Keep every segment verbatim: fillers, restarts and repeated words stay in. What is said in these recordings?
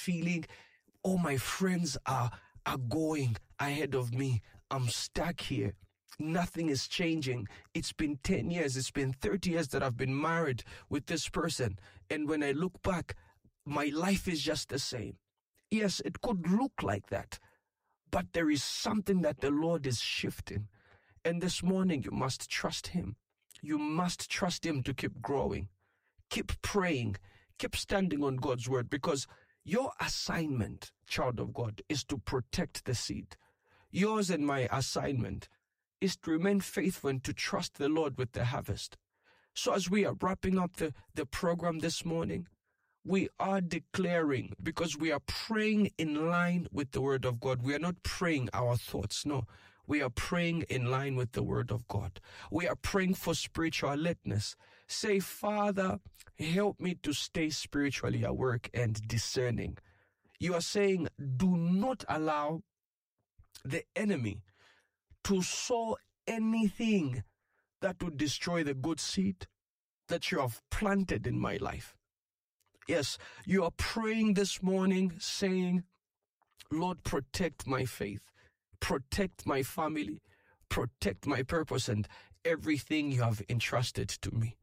feeling, all my friends are, are going ahead of me. I'm stuck here. Nothing is changing. It's been ten years, it's been thirty years that I've been married with this person. And when I look back, my life is just the same. Yes, it could look like that, but there is something that the Lord is shifting. And this morning, you must trust him. You must trust him to keep growing. Keep praying. Keep standing on God's word, because your assignment, child of God, is to protect the seed. Yours and my assignment is to remain faithful and to trust the Lord with the harvest. So as we are wrapping up the, the program this morning, we are declaring, because we are praying in line with the word of God. We are not praying our thoughts. No, we are praying in line with the word of God. We are praying for spiritual alertness. Say, Father, help me to stay spiritually awake and discerning. You are saying, do not allow the enemy to sow anything that would destroy the good seed that you have planted in my life. Yes, you are praying this morning saying, Lord, protect my faith, protect my family, protect my purpose and everything you have entrusted to me.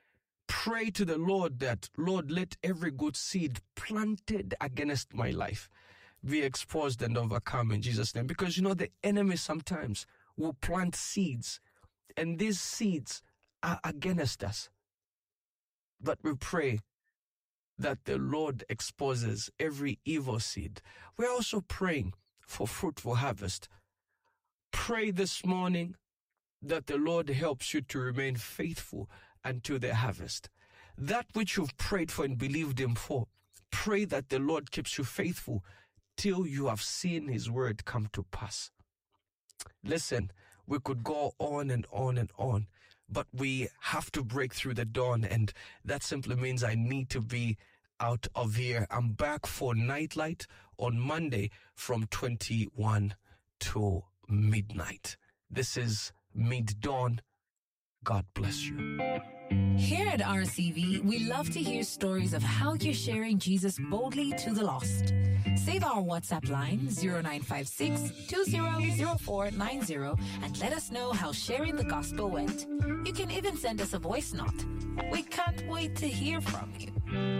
Pray to the Lord that, Lord, let every good seed planted against my life be exposed and overcome in Jesus' name. Because, you know, the enemy sometimes will plant seeds, and these seeds are against us. But we pray that the Lord exposes every evil seed. We're also praying for fruitful harvest. Pray this morning that the Lord helps you to remain faithful until the harvest. That which you've prayed for and believed him for, pray that the Lord keeps you faithful till you have seen his word come to pass. Listen, we could go on and on and on, but we have to break through the dawn, and that simply means I need to be out of here. I'm back for Nightlight on Monday from twenty-one to midnight. This is Mid-Dawn. God bless you. Here at R C V, we love to hear stories of how you're sharing Jesus boldly to the lost. Save our WhatsApp line zero nine five six, two zero zero four nine zero and let us know how sharing the gospel went. You can even send us a voice note. We can't wait to hear from you.